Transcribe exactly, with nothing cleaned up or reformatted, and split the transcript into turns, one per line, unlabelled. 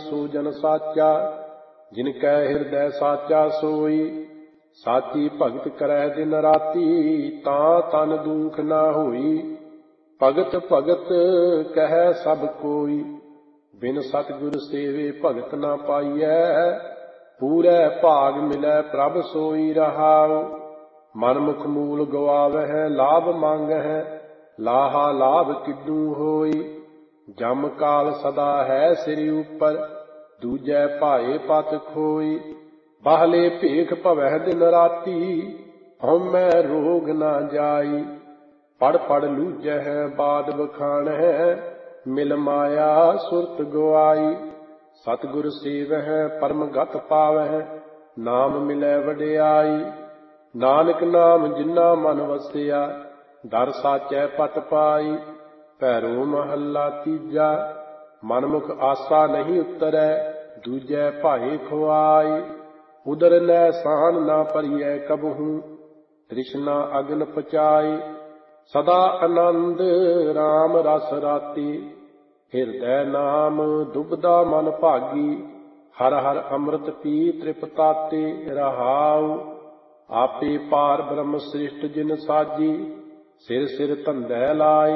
सो जन साचा, जिनकै हृदय साचा सोई। साची भगत करै दिन राती, तां तन दुख ना होई। भगत भगत कहै सब कोई, बिन सतगुर सेवे भगत ना पाईਐ। पूरै भाग मिलै प्रभ सोई रहाओ। मनमुख मूल गवावਹਿ लाभ मांगਹਿ, लाहा लाभ किदू होई। जम काल सदा है सिर ऊपर, दूजै भाए पत खोई। बाहले भेख भवਹਿ दिन राती, हਉਮੈ रोग ना जाई। पढ़ पढ़ लूझਹਿ बाद बखाणਹਿ, मिल माया सुरत गुआई। सतगुर सेवਹਿ परम गत पावਹਿ, नाम मिलै वਡਿਆਈ। नानक नाम जिन्ना मन वसिया, दर साचੈ पट पाई। भैरो महला तीजा, मनमुख आसा नहीं उतरै, दूजै भाए खुआई। उदर नै सान ना भरिਐ कबहू, तृष्णा अगन पचाई। सदा आनंद राम रस राती, हृदय नाम दुबदा मन भागी। हर हर अमृत पी तृपताते रहाऊ। आपे पार ब्रह्म सृष्ट जिन साजी, सिर सिर धंधै लाई।